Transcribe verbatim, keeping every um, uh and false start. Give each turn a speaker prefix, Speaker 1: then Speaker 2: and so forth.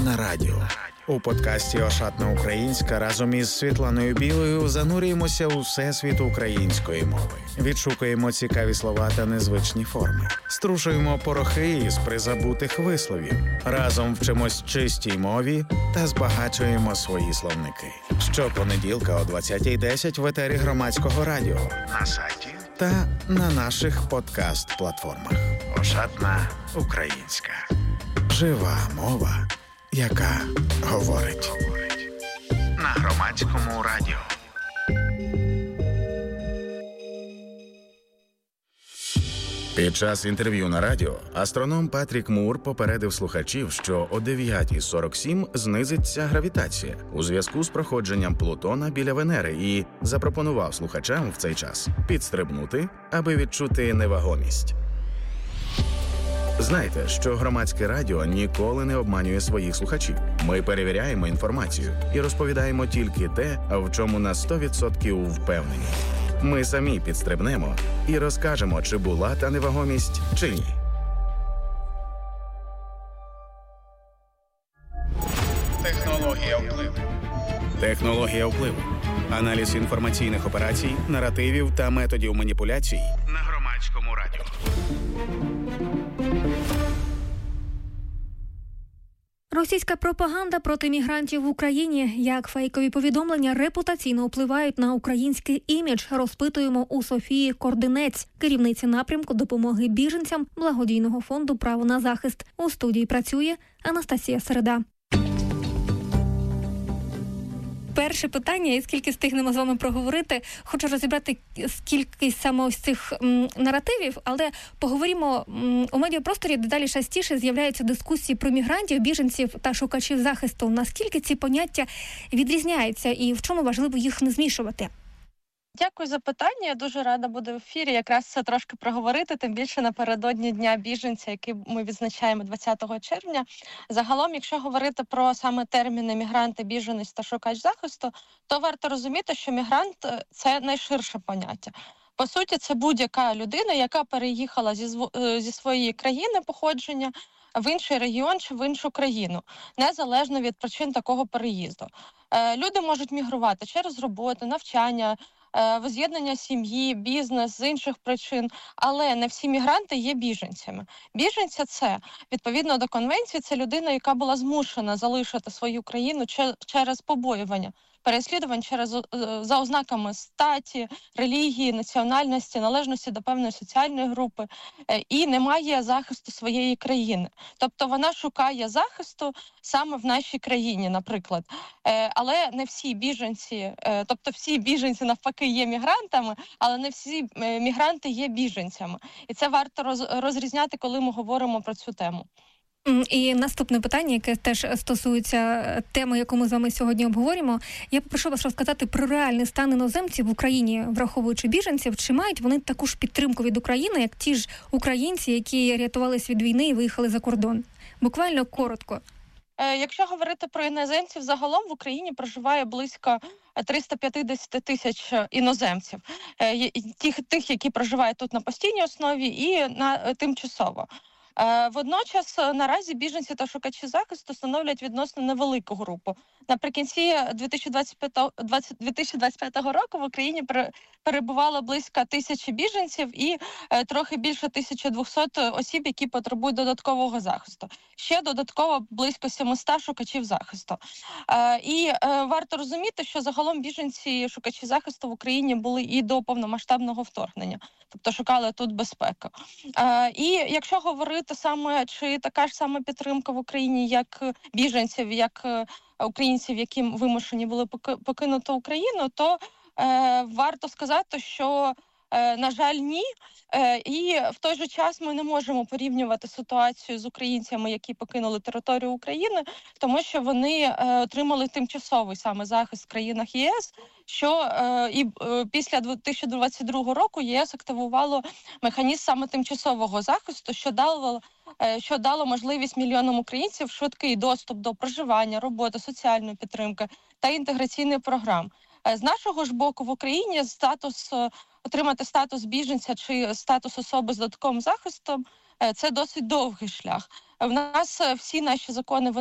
Speaker 1: на радіо. У подкасті «Ошатна українська» разом із Світланою Білою занурюємося у всесвіт української мови. Відшукуємо цікаві слова та незвичні форми. Струшуємо порохи із призабутих висловів. Разом вчимось чистій мові та збагачуємо свої словники. Щопонеділка о двадцятій десять в етері Громадського радіо, на сайті та на наших подкаст-платформах. «Ошатна українська». Жива мова, яка говорить. На Громадському радіо. Під час інтерв'ю на радіо астроном Патрік Мур попередив слухачів, що о дев'ята сорок сім знизиться гравітація у зв'язку з проходженням Плутона біля Венери і запропонував слухачам в цей час підстрибнути, аби відчути невагомість. Знайте, що Громадське радіо ніколи не обманює своїх слухачів. Ми перевіряємо інформацію і розповідаємо тільки те, в чому на сто відсотків впевнені. Ми самі підстрибнемо і розкажемо, чи була та невагомість, чи ні. Технологія впливу. Технологія впливу. Аналіз інформаційних операцій, наративів та методів маніпуляцій на Громадському радіо.
Speaker 2: Російська пропаганда проти мігрантів в Україні. Як фейкові повідомлення репутаційно впливають на український імідж, розпитуємо у Софії Кординець, керівниці напрямку допомоги біженцям благодійного фонду «Право на захист». У студії працює Анастасія Середа. Перше питання, і скільки встигнемо з вами проговорити, хочу розібрати скільки саме ось цих м, наративів, але поговоримо, м, у медіапросторі дедалі частіше з'являються дискусії про мігрантів, біженців та шукачів захисту. Наскільки ці поняття відрізняються і в чому важливо їх не змішувати?
Speaker 3: Дякую за питання. Я дуже рада буду в ефірі якраз це трошки проговорити, тим більше напередодні Дня біженця, який ми відзначаємо двадцятого червня. Загалом, якщо говорити про саме терміни мігранти, біженець та шукач захисту, то варто розуміти, що мігрант – це найширше поняття. По суті, це будь-яка людина, яка переїхала зі, зі своєї країни походження в інший регіон чи в іншу країну, незалежно від причин такого переїзду. Люди можуть мігрувати через роботу, навчання, воз'єднання сім'ї, бізнес, з інших причин, але не всі мігранти є біженцями. Біженця – це, відповідно до конвенції, це людина, яка була змушена залишити свою країну через побоювання, переслідувань через, за ознаками статі, релігії, національності, належності до певної соціальної групи і не має захисту своєї країни. Тобто вона шукає захисту саме в нашій країні, наприклад. Але не всі біженці, тобто всі біженці навпаки є мігрантами, але не всі мігранти є біженцями. І це варто розрізняти, коли ми говоримо про цю тему.
Speaker 2: І наступне питання, яке теж стосується теми, яку ми з вами сьогодні обговоримо. Я попрошу вас розказати про реальний стан іноземців в Україні, враховуючи біженців. Чи мають вони таку ж підтримку від України, як ті ж українці, які рятувались від війни і виїхали за кордон? Буквально коротко.
Speaker 3: Якщо говорити про іноземців, загалом в Україні проживає близько триста п'ятдесят тисяч іноземців. Тих, тих, які проживають тут на постійній основі і на тимчасово. Водночас, наразі біженці та шукачі захисту становлять відносно невелику групу. Наприкінці дві тисячі двадцять п'ятого року в Україні перебувало близько тисячі біженців і трохи більше тисяча двісті осіб, які потребують додаткового захисту. Ще додатково близько сімсот шукачів захисту. І варто розуміти, що загалом біженці і шукачі захисту в Україні були і до повномасштабного вторгнення, тобто шукали тут безпеку. І якщо говорити саме, чи така ж сама підтримка в Україні, як біженців, як українців, які вимушені були покинути Україну, то е, варто сказати, що, е, на жаль, ні. Е, і в той же час ми не можемо порівнювати ситуацію з українцями, які покинули територію України, тому що вони е, отримали тимчасовий саме захист в країнах ЄС, що е, і е, після дві тисячі двадцять другого року ЄС активувало механізм саме тимчасового захисту, що дало що дало можливість мільйонам українців швидкий доступ до проживання, роботи, соціальної підтримки та інтеграційних програм. З нашого ж боку в Україні статус отримати статус біженця чи статус особи з додатковим захистом – це досить довгий шлях. В нас всі наші закони, вони